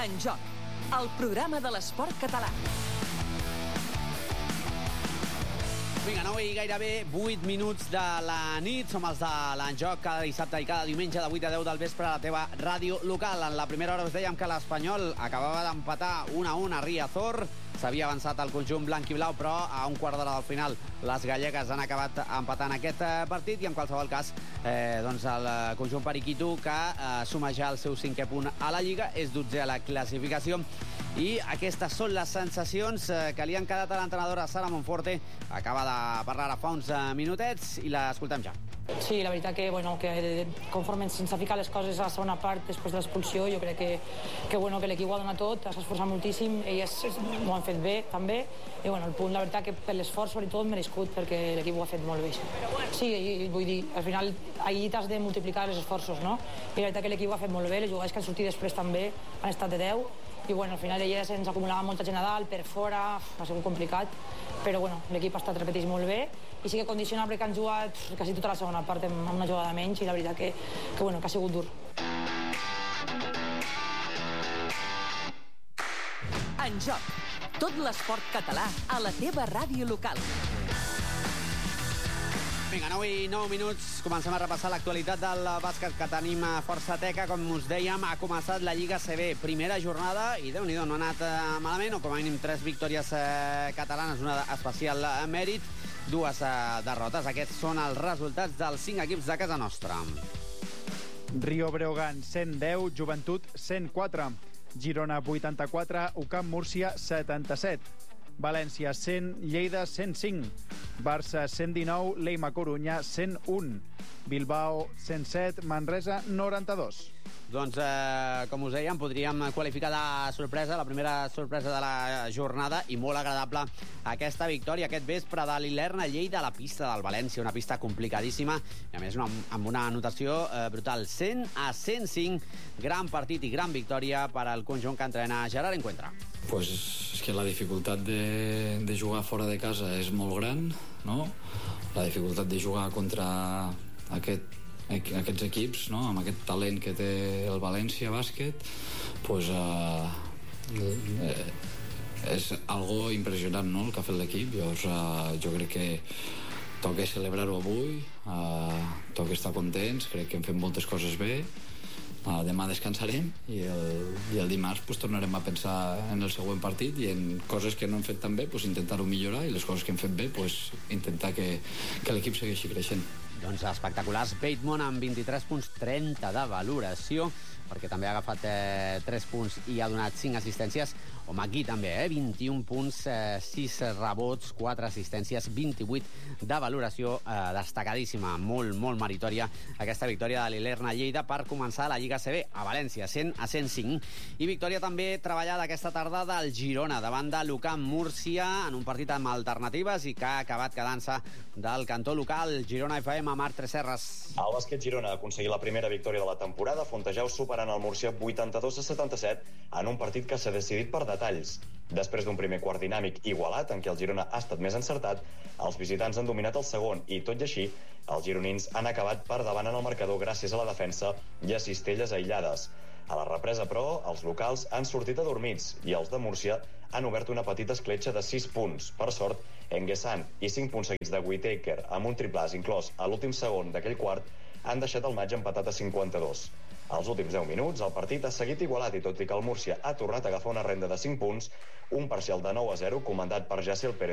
En Joc, el programa de l'esport català. Vinga, 9 i gairebé 8 minuts de la nit. Som els de l'Enjoc cada dissabte i cada diumenge de 8 a 10 del vespre a la teva ràdio local. En la primera hora us dèiem que l'Espanyol acabava d'empatar 1-1 a Riazor. S'havia avançat el conjunt blanc i blau, però a un quart d'hora del final les gallegues han acabat empatant aquest partit i en qualsevol cas doncs el conjunt periquito que suma ja el seu 5è punt a la Lliga, és 12è a la classificació. I aquestes són les sensacions que li han quedat a l'entrenadora Sara Monforte. Acaba de parlar ara fa uns minutets i l'escoltem ja. Sí, la veritat que conforme sense ficar les coses a la segona part després de l'expulsió, jo crec que l'equip ho ha donat tot, s'ha esforçat moltíssim, elles ho han fet bé també, i el punt, la veritat que per l'esforç sobretot merescut, perquè l'equip ho ha fet molt bé. Sí, vull dir, al final ahir t'has de multiplicar els esforços, no? I la veritat que l'equip ho ha fet molt bé, les jugades que han sortit després també han estat de 10, i al final elles ens acumulaven molta gent a dalt, per fora, ha sigut complicat, però l'equip ha estat repetint molt bé, i sí que condiciona perquè han jugat quasi tota la segona part amb una jugada menys, i la veritat que ha sigut dur. En Joc, tot l'esport català a la teva ràdio local. Vinga, 9 i 9 minuts. Comencem a repassar l'actualitat del bàsquet, que tenim força teca. Com us dèiem, ha començat la Lliga CB. Primera jornada, i Déu-n'hi-do, no ha anat malament, o com a mínim 3 victòries catalanes, una especial mèrit, 2 derrotes. Aquests són els resultats dels 5 equips de casa nostra. Rio Breogán, 110, Joventut, 104. Girona, 84, UCAM Múrcia, 77. València, 100, Lleida, 105. Barça, 119, Leima Corunya, 101. Bilbao, 107, Manresa, 92. Doncs, com us dèiem, podríem qualificar de sorpresa, la primera sorpresa de la jornada, i molt agradable aquesta victòria aquest vespre de l'Ilerna Lleida a la pista del València, una pista complicadíssima, i a més amb una anotació brutal, 100-105, gran partit i gran victòria per al conjunt que entrena Gerard Encuentra. Pues és que la dificultat de jugar fora de casa és molt gran, no? La dificultat de jugar contra aquests equips, no? Amb aquest talent que té el València Bàsquet, pues, és algo impressionant, no? El que ha fet l'equip. Llavors, jo crec que toca celebrar-ho avui, toca estar contents, crec que hem fet moltes coses bé. Demà descansarem i el dimarts pues, tornarem a pensar en el següent partit i en coses que no hem fet tan bé pues, intentar-ho millorar, i les coses que hem fet bé pues, intentar que l'equip segueixi creixent. Doncs espectaculars. Bateman amb 23 punts, 30 de valoració, perquè també ha agafat 3 punts i ha donat 5 assistències. O McGee també, 21 punts, 6 rebots, 4 assistències, 28 de valoració, destacadíssima, molt meritòria aquesta victòria de l'Ilerna Lleida per començar la Lliga CB a València, 100-105. I victòria també treballada aquesta tarda del Girona davant de l'UCAM Múrcia en un partit amb alternatives i que ha acabat quedant-se del cantó local. Girona FM, Marc Tresserras. El bàsquet Girona ha aconseguit la primera victòria de la temporada, Fontejau superant el Múrcia 82-77 en un partit que s'ha decidit per detalls. Després d'un primer quart dinàmic igualat, en què el Girona ha estat més encertat, els visitants han dominat el segon i, tot i així, els gironins han acabat per davant en el marcador gràcies a la defensa i a cistelles aïllades. A la represa, però, els locals han sortit adormits i els de Múrcia han obert una petita escletxa de 6 punts. Per sort, Enguessan i 5 punts seguits de Whittaker amb un triplàs inclòs a l'últim segon d'aquell quart han deixat el matx empatat a 52. Als últims 10 minuts, el partit ha seguit igualat i tot i que el Múrcia ha tornat a agafar una renda de 5 punts, un parcial de 9-0 comandat per Jaciel Pérez